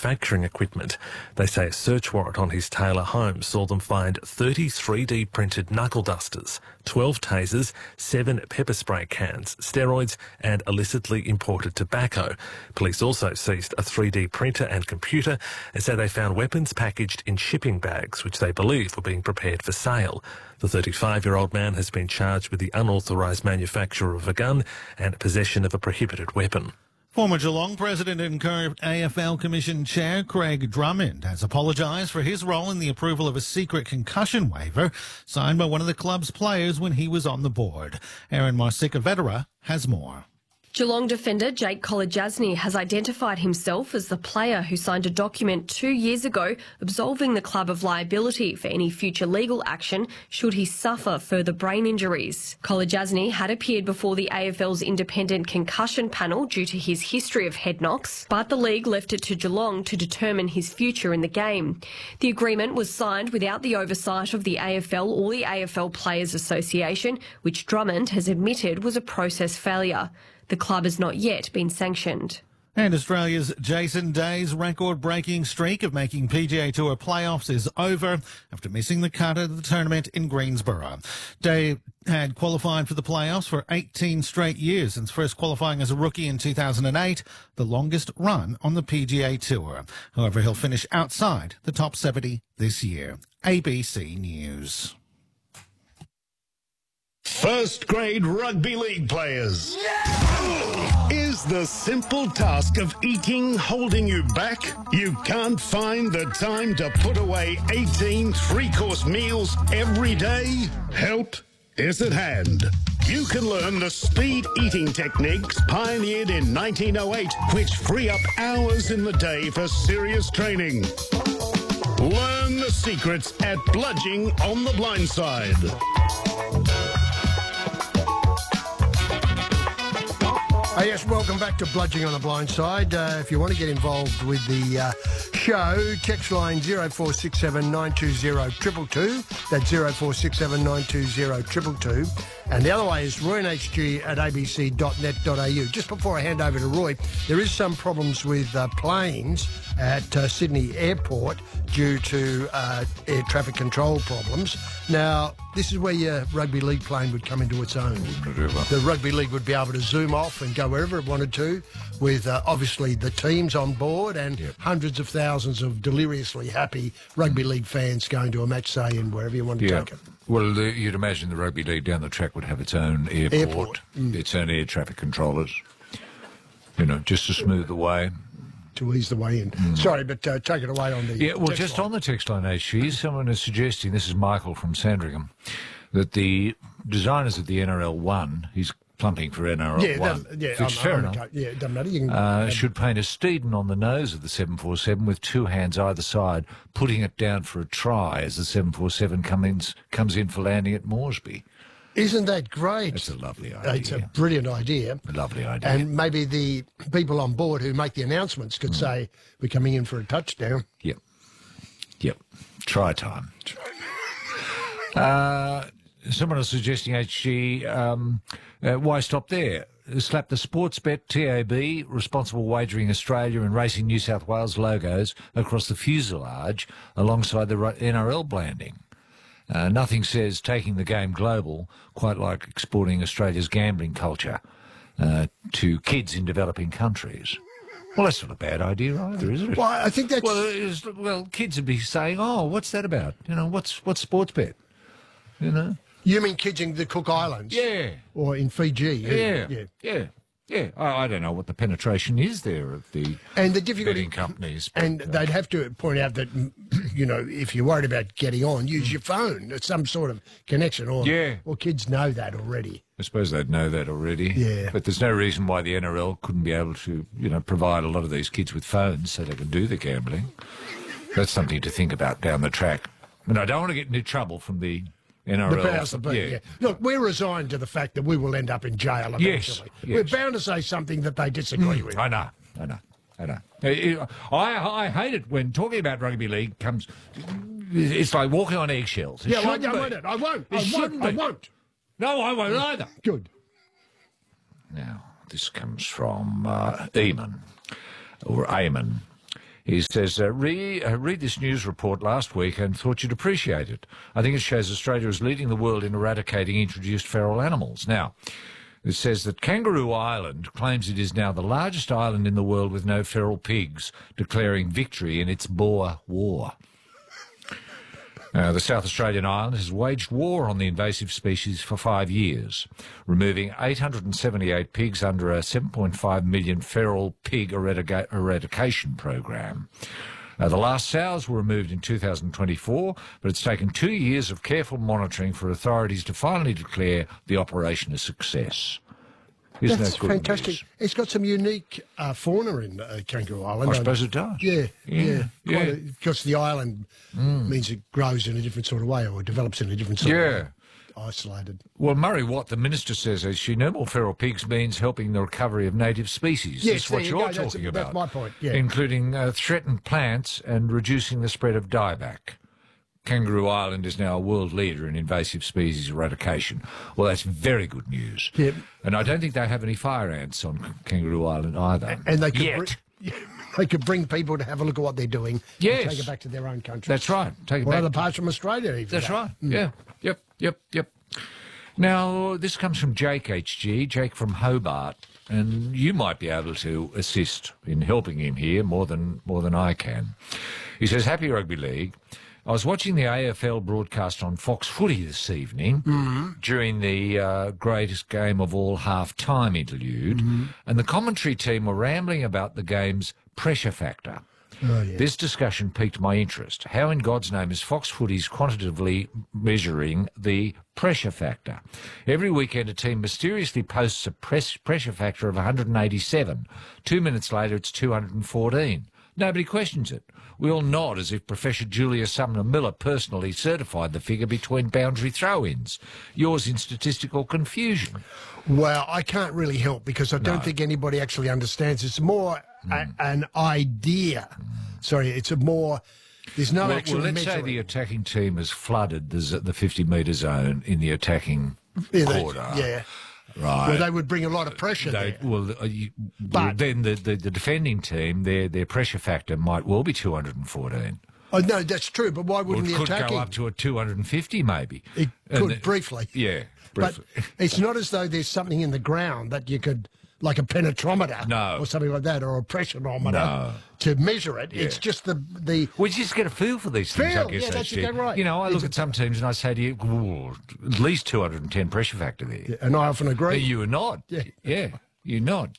manufacturing equipment. They say a search warrant on his Taylor home saw them find 30 3D printed knuckle dusters, 12 tasers, 7 pepper spray cans, steroids and illicitly imported tobacco. Police also seized a 3D printer and computer and say they found weapons packaged in shipping bags, which they believe were being prepared for sale. The 35-year-old man has been charged with the unauthorised manufacture of a gun and possession of a prohibited weapon. Former Geelong President and current AFL Commission Chair Craig Drummond has apologised for his role in the approval of a secret concussion waiver signed by one of the club's players when he was on the board. Aaron Marsica-Vetera has more. Geelong defender Jake Kolodjasny has identified himself as the player who signed a document 2 years ago absolving the club of liability for any future legal action should he suffer further brain injuries. Kolodjasny had appeared before the AFL's independent concussion panel due to his history of head knocks, but the league left it to Geelong to determine his future in the game. The agreement was signed without the oversight of the AFL or the AFL Players Association, which Drummond has admitted was a process failure. The club has not yet been sanctioned. And Australia's Jason Day's record-breaking streak of making PGA Tour playoffs is over after missing the cut of the tournament in Greensboro. Day had qualified for the playoffs for 18 straight years since first qualifying as a rookie in 2008, the longest run on the PGA Tour. However, he'll finish outside the top 70 this year. ABC News. First grade rugby league players. Yeah! Is the simple task of eating holding you back? You can't find the time to put away 18 three-course meals every day? Help is at hand. You can learn the speed eating techniques pioneered in 1908, which free up hours in the day for serious training. Learn the secrets at Bludging on the Blind Side. Yes, welcome back to Bludging on the Blind Side. If you want to get involved with the show, text line 0467 920 222. That's 0467 920 222. And the other way is roynhg@abc.net.au. Just before I hand over to Roy, there is some problems with planes at Sydney Airport due to air traffic control problems. Now, this is where your rugby league plane would come into its own. The rugby league would be able to zoom off and go wherever it wanted to with obviously the teams on board and hundreds of thousands of deliriously happy rugby league fans going to a match, say, in wherever you want to take it. Well, you'd imagine the rugby league down the track would have its own airport. Its own air traffic controllers, just to smooth the way. To ease the way in. Sorry, but take it away on the just line. On the text line, HG, someone is suggesting, this is Michael from Sandringham, that the designers of the NRL 1, he's plumping for NRL 1, which fair enough, it doesn't matter. You can, should paint a Steeden on the nose of the 747 with two hands either side, putting it down for a try as the 747 comes in for landing at Moresby. Isn't that great? It's a lovely idea. It's a brilliant idea. A lovely idea. And maybe the people on board who make the announcements could say, we're coming in for a touchdown. Yep. Try time. Someone is suggesting, HG, why stop there? Slap the Sportsbet TAB, Responsible Wagering Australia and Racing New South Wales logos across the fuselage alongside the NRL branding. Nothing says taking the game global quite like exporting Australia's gambling culture to kids in developing countries. Well, that's not a bad idea either, is it? Well, I think that's... Well, kids would be saying, oh, what's that about? What's Sportsbet? You mean kids in the Cook Islands? Yeah. Or in Fiji? Yeah. I don't know what the penetration is there of the betting companies. And they'd have to point out that, if you're worried about getting on, use your phone. It's some sort of connection. Or kids know that already. I suppose they'd know that already. Yeah. But there's no reason why the NRL couldn't be able to, provide a lot of these kids with phones so they can do the gambling. That's something to think about down the track. And I don't want to get into trouble from the NRL. The powers that be, Look, we're resigned to the fact that we will end up in jail eventually. Yes. We're bound to say something that they disagree with. I know. I hate it when talking about rugby league comes... It's like walking on eggshells. I won't. I won't. No, I won't either. Good. Now, this comes from Eamon, or Eamon. He says, read this news report last week and thought you'd appreciate it. I think it shows Australia is leading the world in eradicating introduced feral animals. Now, it says that Kangaroo Island claims it is now the largest island in the world with no feral pigs, declaring victory in its Boer War. The South Australian island has waged war on the invasive species for 5 years, removing 878 pigs under a 7.5 million feral pig eradication program. The last sows were removed in 2024, but it's taken 2 years of careful monitoring for authorities to finally declare the operation a success. Isn't That's that good fantastic. news? It's got some unique fauna in Kangaroo Island. I suppose it does. Yeah. Yeah. Because the island means it grows in a different sort of way or develops in a different sort of way. Isolated. Well, Murray Watt, the minister, says no more feral pigs means helping the recovery of native species. Yes, That's what there you you're go. talking about. That's my point, yeah. Including threatened plants and reducing the spread of dieback. Kangaroo Island is now a world leader in invasive species eradication. Well, that's very good news. Yep. And I don't think they have any fire ants on Kangaroo Island either. And they could they could bring people to have a look at what they're doing Yes. and take it back to their own country. That's right. Take it Or back. other parts from Australia even. That's right. Yeah. Yep. Now, this comes from Jake HG, Jake from Hobart, and you might be able to assist in helping him here more than I can. He says, Happy Rugby League. I was watching the AFL broadcast on Fox Footy this evening during the greatest game of all half-time interlude, and the commentary team were rambling about the game's pressure factor. Oh, yeah. This discussion piqued my interest. How in God's name is Fox Footies quantitatively measuring the pressure factor? Every weekend a team mysteriously posts a pressure factor of 187. 2 minutes later it's 214. Nobody questions it. We all nod as if Professor Julia Sumner Miller personally certified the figure between boundary throw-ins. Yours in statistical confusion. Well, I can't really help because I don't think anybody actually understands. It's more an idea. Sorry, it's a more... There's no actual Well, let's say measuring. the attacking team has flooded the 50-metre zone in the attacking quarter. Yeah. Right. Well, they would bring a lot of pressure there. But then the defending team, their pressure factor might well be 214. Oh, no, that's true, but why wouldn't It the could attacking... go up to a 250 maybe. It And could, briefly. Yeah, briefly. But it's not as though there's something in the ground that you could, like a penetrometer No. or something like that, or a pressurometer to measure it. Yeah. It's just the We just get a feel for these things, I Feel, guess. yeah, that's HG. exactly right. You know, I look at some teams and I say to you, "Ooh, at least 210 pressure factor there. and I often agree. You nod. Yeah, you nod.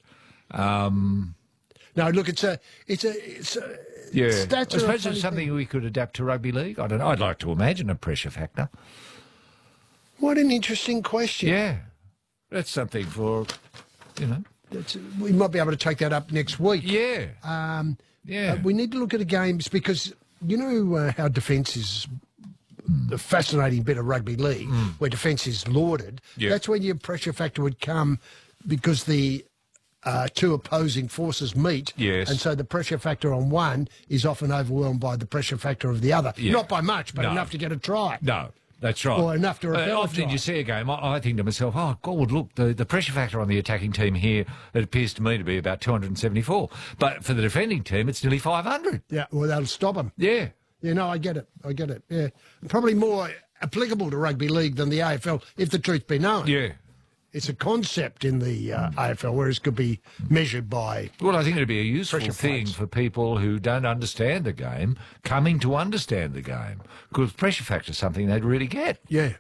No, look, it's a Yeah. stats I are a suppose funny it's something we could adapt to rugby league. I don't know. I'd like to imagine a pressure factor. What an interesting question. Yeah. That's something for, you know. We might be able to take that up next week. Yeah. Yeah. We need to look at the games because you know how defence is the fascinating bit of rugby league, where defence is lauded. Yeah. That's when your pressure factor would come because the two opposing forces meet. Yes. And so the pressure factor on one is often overwhelmed by the pressure factor of the other. Yeah. Not by much, but No. enough to get a try. No, that's right. Or enough to repel a often try. you see a game, I think to myself, oh, God, look, the pressure factor on the attacking team here, it appears to me to be about 274. But for the defending team, it's nearly 500. Yeah, well, that'll stop them. Yeah. Yeah, no, I get it. Yeah. Probably more applicable to rugby league than the AFL, if the truth be known. Yeah. It's a concept in the AFL, whereas it could be measured by... Well, I think it'd be a useful Pressure thing plates. for people who don't understand the game coming to understand the game, because pressure factor is something they'd really get. Yeah.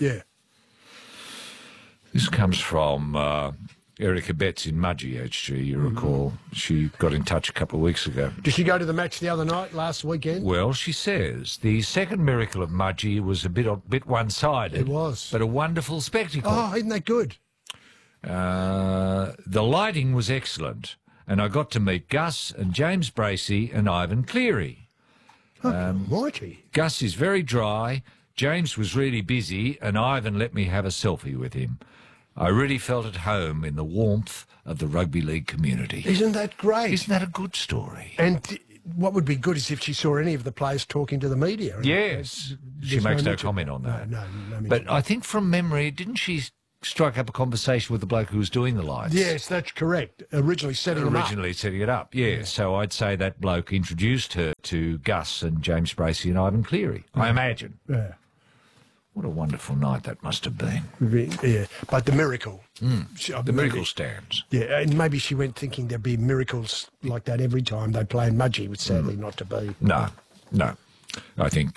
This comes from Erica Betts in Mudgee, HG, you recall. She got in touch a couple of weeks ago. Did you go to the match the other night, last weekend? Well, she says, the second miracle of Mudgee was a bit one-sided. It was. But a wonderful spectacle. Oh, isn't that good? The lighting was excellent, and I got to meet Gus and James Bracey and Ivan Cleary. Mighty. Gus is very dry, James was really busy, and Ivan let me have a selfie with him. I really felt at home in the warmth of the rugby league community. Isn't that great? Isn't that a good story? And what would be good is if she saw any of the players talking to the media. Yes. She There's makes no mention- comment on that. No mention. But I think from memory, didn't she strike up a conversation with the bloke who was doing the lights. Yes, that's correct. Originally setting them up. Setting it up, yeah. So I'd say that bloke introduced her to Gus and James Bracey and Ivan Cleary, I imagine. Yeah. What a wonderful night that must have been. Yeah, but the miracle. The miracle stands. Yeah, and maybe she went thinking there'd be miracles like that every time they play in Mudgee, which sadly not to be. No. I think,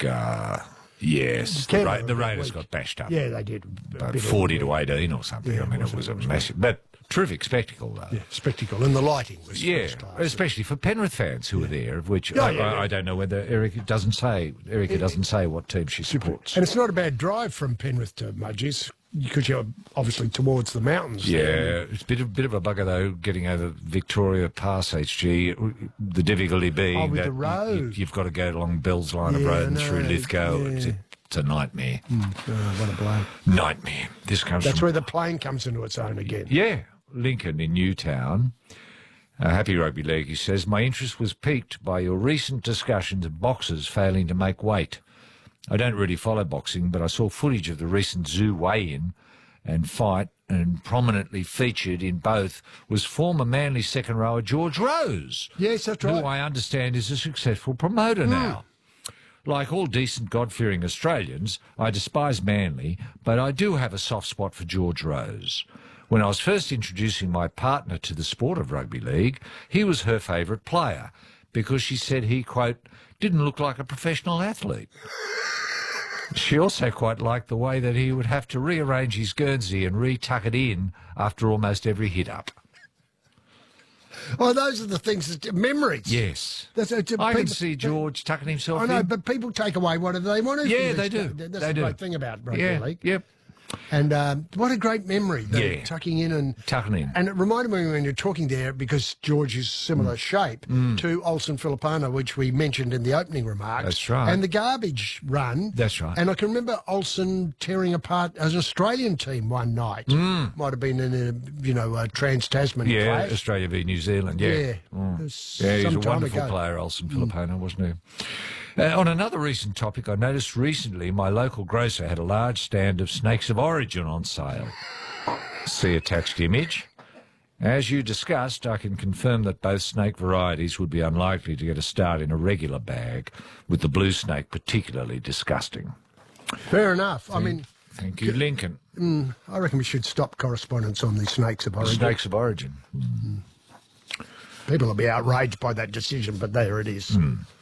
yes, the Raiders got bashed up. Yeah, they did. About 40 to 18 or something. Yeah, I mean, it was a massive... But terrific spectacle, though. Yeah, spectacle. And the lighting was first class. Especially for Penrith fans who were there, of which I don't know whether Erica doesn't say what team she supports. And it's not a bad drive from Penrith to Mudgee's, because you're obviously towards the mountains. Yeah, it's a bit of a bugger, though, getting over Victoria Pass, HG, the difficulty being with that the road. you've got to go along Bell's Line of Road and through Lithgow. Yeah. It's a nightmare. What a blow. Nightmare. This comes That's from... where the plane comes into its own again. Yeah, Lincoln in Newtown. Happy Rugby League, he says, my interest was piqued by your recent discussions of boxers failing to make weight. I don't really follow boxing, but I saw footage of the recent Zoo weigh-in and fight, and prominently featured in both was former Manly second rower George Rose. Yes, that's right. Who I understand is a successful promoter now. Like all decent, God-fearing Australians, I despise Manly, but I do have a soft spot for George Rose. When I was first introducing my partner to the sport of rugby league, he was her favourite player because she said he, quote, didn't look like a professional athlete. She also quite liked the way that he would have to rearrange his Guernsey and re-tuck it in after almost every hit-up. Oh, those are the things, memories. Yes. I can see George tucking himself in. I know, but people take away whatever they want to. Yeah, they do. That's they the do. great thing about rugby league. Yep. And what a great memory, tucking in. And it reminded me when you're talking there, because George is similar shape to Olsen Filipano, which we mentioned in the opening remarks. That's right. And the garbage run. That's right. And I can remember Olsen tearing apart an Australian team one night. Might have been in a Trans-Tasman clash. Australia v New Zealand, Yeah. He was a wonderful player, Olsen Filipano, wasn't he? On another recent topic, I noticed recently my local grocer had a large stand of snakes of origin on sale. See attached image. As you discussed, I can confirm that both snake varieties would be unlikely to get a start in a regular bag, with the blue snake particularly disgusting. Fair enough. Thank you, Lincoln. I reckon we should stop correspondence on the snakes of origin. Snakes of origin. People will be outraged by that decision, but there it is.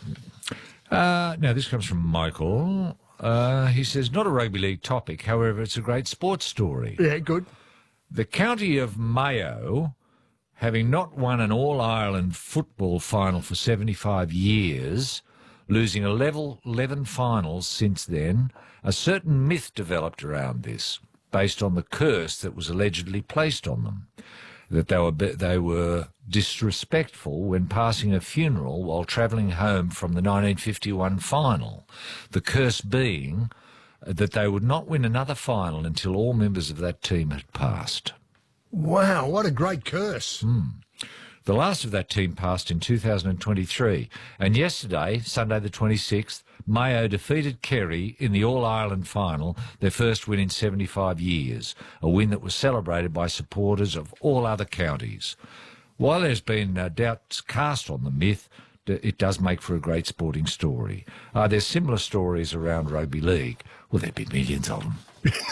Now, this comes from Michael. He says, not a rugby league topic, however, it's a great sports story. Yeah, good. The county of Mayo, having not won an All-Ireland football final for 75 years, losing 11 finals since then, a certain myth developed around this, based on the curse that was allegedly placed on them, that they were disrespectful when passing a funeral while travelling home from the 1951 final, the curse being that they would not win another final until all members of that team had passed. Wow, what a great curse. The last of that team passed in 2023, and yesterday, Sunday the 26th, Mayo defeated Kerry in the All-Ireland final, their first win in 75 years, a win that was celebrated by supporters of all other counties. While there's been doubts cast on the myth, it does make for a great sporting story. There's similar stories around rugby league. Well, there'd be millions of them.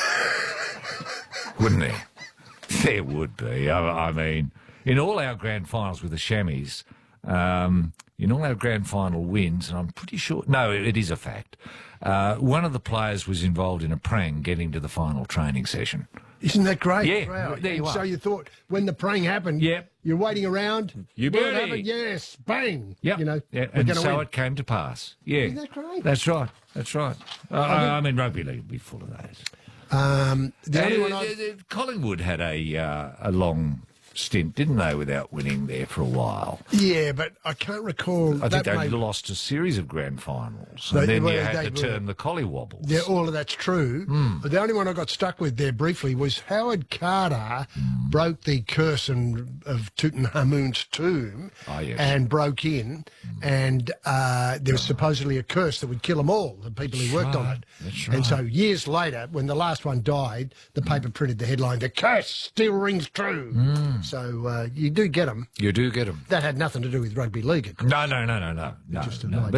Wouldn't there? There would be. I mean, in all our grand finals with the Chamois, in all our grand final wins, and I'm pretty sure... No, it is a fact. One of the players was involved in a prang getting to the final training session. Isn't that great? Yeah, wow. there you are. So you thought when the prang happened, you're waiting around. You will it birdie. happen? Yes, bang. Yep. You know, yeah. we're And gonna so win. it came to pass. Yeah. Isn't that great? That's right. That's right. I mean, rugby league would be full of those. The only one Collingwood had a long stint, didn't they, without winning there for a while? Yeah, but I can't recall. I think they may- lost a series of grand finals, They- and then well, you they had the were- term the collywobbles. Yeah, all of that's true. But the only one I got stuck with there briefly was Howard Carter broke the curse of Tutankhamun's tomb yes. and broke in, and there was supposedly a curse that would kill them all, the people who worked on it. That's And so right. years later, when the last one died, the paper printed the headline, "The curse still rings true." So you do get them. You do get them. That had nothing to do with rugby league, of course. No. Just an no. idea. But